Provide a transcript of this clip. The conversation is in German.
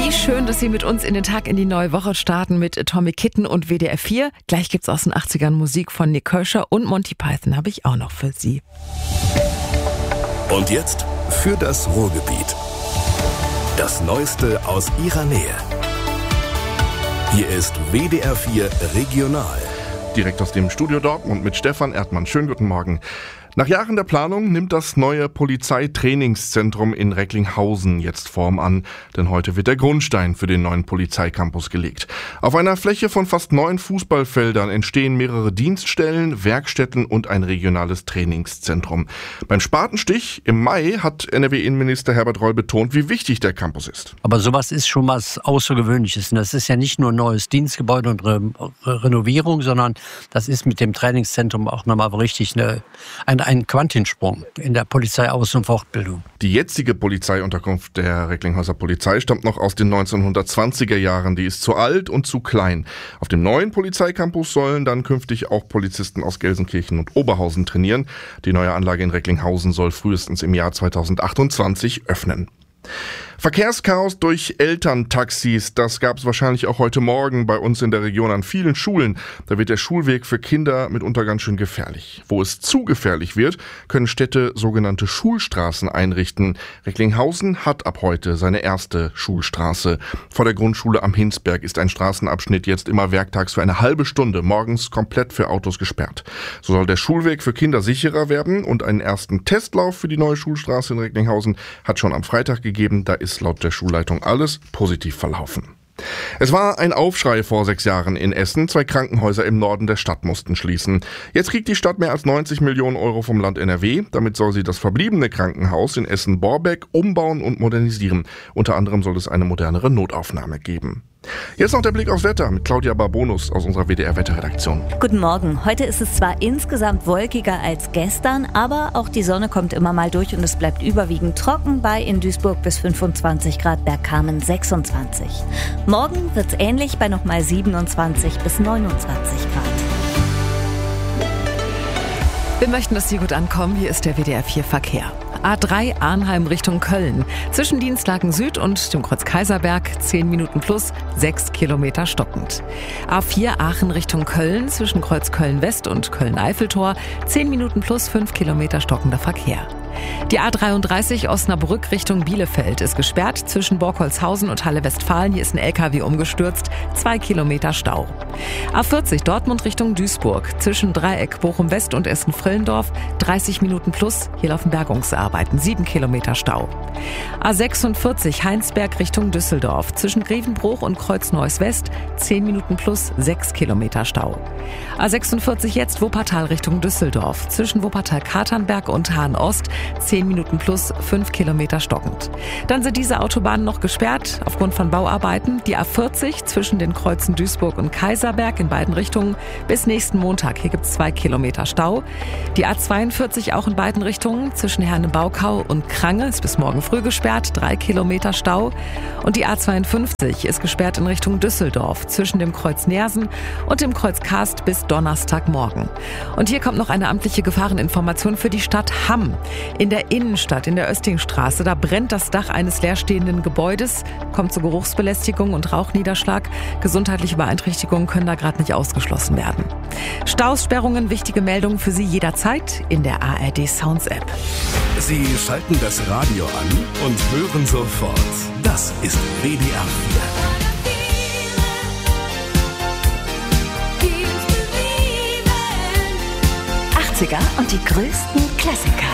Wie schön, dass Sie mit uns in den Tag in die neue Woche starten mit Atomic Kitten und WDR 4. Gleich gibt's aus den 80ern Musik von Nick Kershaw und Monty Python habe ich auch noch für Sie. Und jetzt für das Ruhrgebiet. Das Neueste aus Ihrer Nähe. Hier ist WDR 4 Regional. Direkt aus dem Studio Dortmund mit Stefan Erdmann. Schönen guten Morgen. Nach Jahren der Planung nimmt das neue Polizeitrainingszentrum in Recklinghausen jetzt Form an, denn heute wird der Grundstein für den neuen Polizeicampus gelegt. Auf einer Fläche von fast 9 Fußballfeldern entstehen mehrere Dienststellen, Werkstätten und ein regionales Trainingszentrum. Beim Spatenstich im Mai hat NRW-Innenminister Herbert Reul betont, wie wichtig der Campus ist. Aber sowas ist schon was Außergewöhnliches. Und das ist ja nicht nur ein neues Dienstgebäude und Renovierung, sondern das ist mit dem Trainingszentrum auch nochmal richtig ein Quantensprung in der Polizeiaus- und Fortbildung. Die jetzige Polizeiunterkunft der Recklinghauser Polizei stammt noch aus den 1920er Jahren. Die ist zu alt und zu klein. Auf dem neuen Polizeicampus sollen dann künftig auch Polizisten aus Gelsenkirchen und Oberhausen trainieren. Die neue Anlage in Recklinghausen soll frühestens im Jahr 2028 öffnen. Verkehrschaos durch Elterntaxis, das gab es wahrscheinlich auch heute Morgen bei uns in der Region an vielen Schulen. Da wird der Schulweg für Kinder mitunter ganz schön gefährlich. Wo es zu gefährlich wird, können Städte sogenannte Schulstraßen einrichten. Recklinghausen hat ab heute seine erste Schulstraße. Vor der Grundschule am Hinsberg ist ein Straßenabschnitt jetzt immer werktags für eine halbe Stunde morgens komplett für Autos gesperrt. So soll der Schulweg für Kinder sicherer werden und einen ersten Testlauf für die neue Schulstraße in Recklinghausen hat schon am Freitag gegeben. Da ist laut der Schulleitung alles positiv verlaufen. Es war ein Aufschrei vor 6 Jahren in Essen. 2 Krankenhäuser im Norden der Stadt mussten schließen. Jetzt kriegt die Stadt mehr als 90 Millionen Euro vom Land NRW. Damit soll sie das verbliebene Krankenhaus in Essen-Borbeck umbauen und modernisieren. Unter anderem soll es eine modernere Notaufnahme geben. Jetzt noch der Blick aufs Wetter mit Claudia Barbonus aus unserer WDR-Wetterredaktion. Guten Morgen. Heute ist es zwar insgesamt wolkiger als gestern, aber auch die Sonne kommt immer mal durch und es bleibt überwiegend trocken bei in Duisburg bis 25 Grad, Bergkamen 26. Morgen wird's ähnlich bei nochmal 27 bis 29 Grad. Wir möchten, dass Sie gut ankommen. Hier ist der WDR 4 Verkehr. A3 Arnheim Richtung Köln. Zwischen Dienstlaken Süd und dem Kreuz Kaiserberg 10 Minuten plus 6 Kilometer stockend. A4 Aachen Richtung Köln. Zwischen Kreuz Köln West und Köln-Eiffeltor 10 Minuten plus 5 Kilometer stockender Verkehr. Die A33 Osnabrück Richtung Bielefeld ist gesperrt. Zwischen Borkholzhausen und Halle-Westfalen. Hier ist ein LKW umgestürzt. 2 Kilometer Stau. A40 Dortmund Richtung Duisburg. Zwischen Dreieck Bochum West und Essen-Frillendorf 30 Minuten plus. Hier laufen Bergungsarbeiten. 7 Kilometer Stau. A46 Heinsberg Richtung Düsseldorf. Zwischen Grevenbruch und Kreuz-Neuss West 10 Minuten plus 6 Kilometer Stau. A46 jetzt Wuppertal Richtung Düsseldorf. Zwischen Wuppertal-Katernberg und Hahn-Ost 10 Minuten plus 5 Kilometer stockend. Dann sind diese Autobahnen noch gesperrt aufgrund von Bauarbeiten. Die A40 zwischen den Kreuzen Duisburg und Kaiserberg in beiden Richtungen bis nächsten Montag. Hier gibt es 2 Kilometer Stau. Die A42 auch in beiden Richtungen zwischen Herne-Baukau und Krange ist bis morgen früh gesperrt. 3 Kilometer Stau. Und die A52 ist gesperrt in Richtung Düsseldorf zwischen dem Kreuz Neersen und dem Kreuz Karst bis Donnerstagmorgen. Und hier kommt noch eine amtliche Gefahreninformation für die Stadt Hamm. In der Innenstadt, in der Östingstraße, da brennt das Dach eines leerstehenden Gebäudes, kommt zu Geruchsbelästigung und Rauchniederschlag. Gesundheitliche Beeinträchtigungen können da gerade nicht ausgeschlossen werden. Staussperrungen, wichtige Meldungen für Sie jederzeit in der ARD Sounds App. Sie schalten das Radio an und hören sofort. Das ist WDR 4. 80er und die größten Klassiker.